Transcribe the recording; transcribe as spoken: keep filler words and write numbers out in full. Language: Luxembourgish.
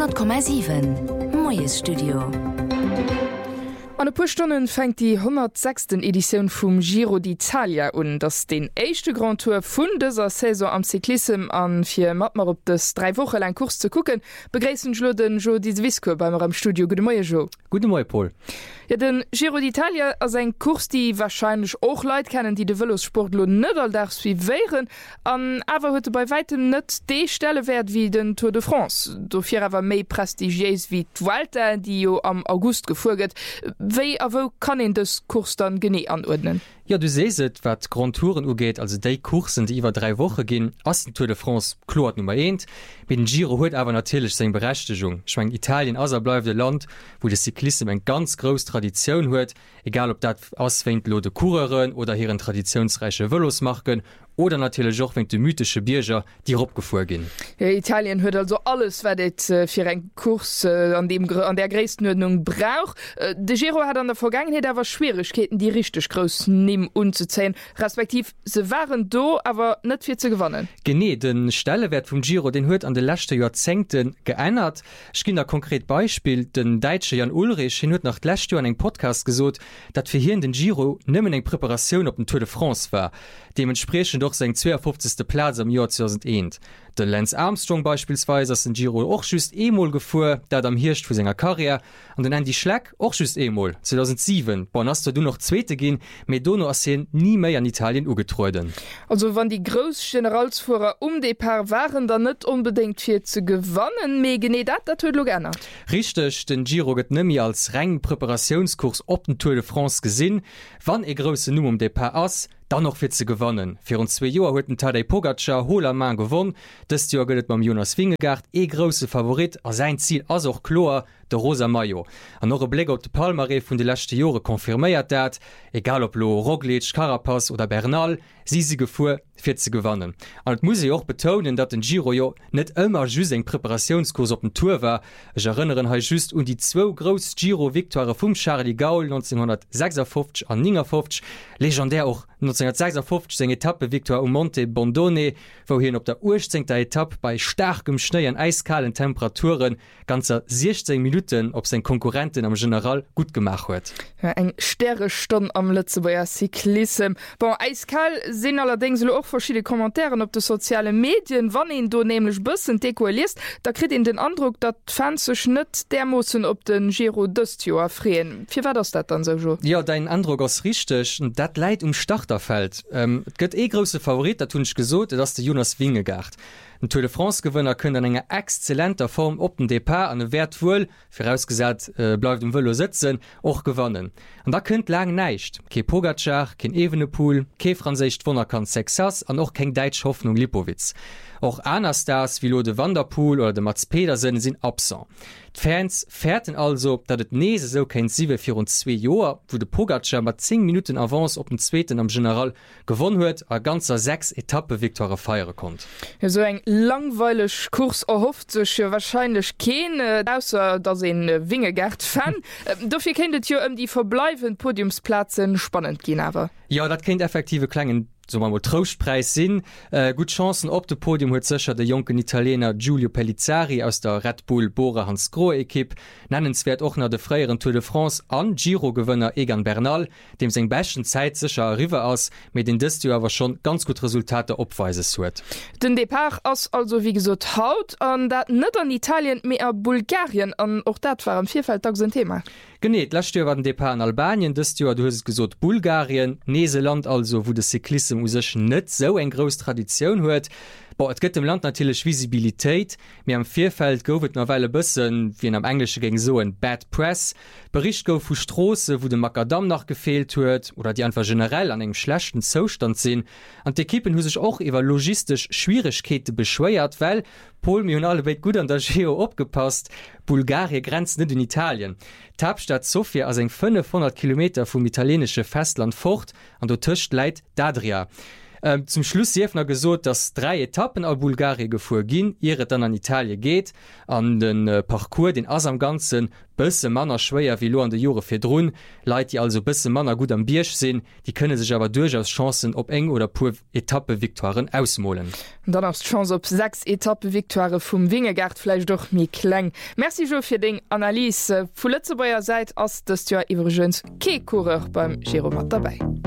hundert Komma sieben Moes Studio. An e paar Stunden fängt die hundertsechste Edition vom Giro d'Italia an, das den erste Grand Tour von dieser Saison am Cyklism an für Matmar op das drei Wochen lang Kurs zu gucken. Begrüßen wir den Jo Di Zwisco bei mir am Studio. Guten Morgen, Jo. Guten Morgen, Paul. Ja, den Giro d'Italia ist ein Kurs, die wahrscheinlich auch Leute kennen, die den Velosportler nicht alldachs wie wären, an aber heute bei weitem nicht die Stelle wert wie den Tour de France. Dafür aber mehr prestigiös wie die Vuelta, die jo am August gefahren wird. Wie a wo kann en des Kurs dann gene anordnen? Ja, du seset, wat Grand Touren ugeht, also déi Kursen, die iwwer drei Wochen gin, ass den Tour de France klort Nummer eins. Mit den Giro huet aber natürlich seg Berechtigung. Ich mein, Italien as bleif de Land, wo de Cyklism eng ganz groß Tradition huet, egal ob dat auswennt lo de Kureren oder hier en traditionsreiche Velos machen, oder natürlich auch wenn de mythische Bierger die opgefuhr gin. Ja, Italien huet also alles wat äh, fir en Kurs äh, an dem an der Gräesnordnung brauch. Äh, de Giro hat an der Vergangenheit awer Schwierigkeiten die richtig groß nimm unzuzählen, respektiv se waren do aber net viel zu gewonnen. Gene den Stellewert vom Giro den huet an de letzte Jahrzehnten geändert. Ich gin da konkret Beispiel den Deutsche Jan Ulrich hin huet nach letzte Jahr an eng Podcast gesot, dat fir hier in den Giro nimmen eng Präparation op den Tour de France war. Dementsprechend doch seg zweiundfünfzigste Platz am Jahr zweitausendeins. Den Lance Armstrong beispielsweise aus den Giro auch just emol gefuhr, dat am Hirsch für seiner Karriere, und den Andy Schleck auch just emol zweitausendsieben. Bon hast du noch zweite gehen, mit Dono Assen nie mehr an Italien ugetreuden. Also wann die groß Generalsfuhrer um de paar waren dann net unbedingt viel zu gewonnen, me gene dat dat lo gerne. Richtig, den Giro get nimi als rein Präparationskurs op den Tour de France gesinn, wann e große Nummer um de paar ass, dann noch wird ze gewonnen. Für uns zwei Jahre hueten Tadej Pogacar Holermann gewonnen. Das Jahr gilt beim Jonas Vingegaard e große Favorit, a sein Ziel as auch klar der Rosa Mayo. An noch Blick auf de Palmarès von de letzte Jahre konfirmiert dat, egal ob lo Roglic, Carapaz oder Bernal, sie sie gefuhr fir ze gewonnen. Und muss ich auch betonen, dat den Giro jo net immer just eng Präparationskurs op den Tour war. Ich erinnere ha just um die zwei groß Giro-Viktoire vum Charles de Gaulle neunzehnhundertsechsundfünfzig an neunundfünfzig, legendär auch neunzehnhundertsechsundfünfzig seg Etappe Victoire um Monte Bondone, wohin op der urzingter Etappe bei starkem Schnee an eiskalen Temperaturen ganzer sechzehn Minuten op sein Konkurrenten am General gut gemacht huet. Ja, eng sterre Stunde am Lützeburger Cyklism. Bon, eiskal sind allerdings auch verschiedene Kommentare op de soziale Medien, wann ihn du nämlich bisschen deko liest, da kriegt ihn den Eindruck, dat Fans sich net der mussssen op den Giro d'Ostio erfreen. Wie war das dat dann so? Jo? Ja, dein Eindruck ist richtig, und dat leid um Starterfeld. Ähm, gött eh große Favorit, da tun ich gesot, dass der Jonas Vingegaard. Den Tour de France-Gewinner können an enger exzellenter Form op den Depart an e wertvoll, vorausgesagt äh, bleibt dem Velo sitzen, auch gewonnen. Und da könnt lang neicht. Ke Pogacar, kein Evenepoel, ke Französisch Wunderkan Sexas, an auch kein Deutsch Hoffnung Lipowitz. Auch Anastars wie Lode Vanderpoel oder de Mats Pedersen sind absent. Die Fans fährten also, dat et nese so kein sieben vier und zwei Joer, wo de Pogacar mat zehn Minuten Avance op den zweiten am General gewonnen huet, a ganzer sechs Etappe Viktoire feiere konnt. Ja, so eng langweilig Kurs erhofft sech ja wahrscheinlich kein, äh, ausser dass en äh, Vingegaard fan. äh, Dafür kenntet ihr um die verbleibenden Podiumsplatzen spannend gehen aber. Ja, dat kennt effektive Klängen. So man Trostpreis sinn, äh, gut Chancen op de Podium huet secher der jungen Italiener Giulio Pellizzari aus der Red Bull Bora Hans Grohe Ekipp, nennenswert och nach de freieren Tour de France an Giro-Gewinner Egan Bernal, dem seg besten Zeit secher River aus, mit den Dist awer schon ganz gut Resultate opweises huet. Den Depart ass also wie gesot haut an dat net an Italien mé a Bulgarien an och dat war am Vierfeldtag ein Thema. Genet last war den Depart in Albanien, dist du hast gesot Bulgarien, Neseland also, wo de Cyklism us net so eng gros Tradition huet. Bo et gëtt dem Land natürlich Visibilitéit, mir am Vierfeld goufet noweile bëssen wie en am Englische gegen so en Bad Press, Bericht gouf vu Strosse, wo de Makadam nach gefehlt huet oder die einfach generell an engem schlechten Zostand sinn. An de Kippen hu sech auch iwwer logistisch Schwierigkete beschwéiert, weil Pol mir alle weit gut an der Geo opgepasst, Bulgarien grenzt net in Italien. Tabstadt Sofia as eng fünfhundert Kilometer vum italiensche Festland fort, an do töcht leit d'Adria. Ähm, zum Schluss Jefner gesot, dass drei Etappen a Bulgarien gefuhr gin, ihre dann an Italien geht, an den äh, Parcours den as am ganzen bësse Manner schwéier wie lo an de Jore firdroun, Leiit die also bësse Manner gut am Biersch sinn, die könne sich aber durchaus Chancen op eng oder pur Etappe-Viktoren ausmolen. Dann hast Chance op sechs Etappe-Viktoire vum Wingegard fleich doch mi kleng. Merci jo fir deng Analyse vu Lützebauer seit ass dat ja iwwergens Keekurer beim Giromat dabei.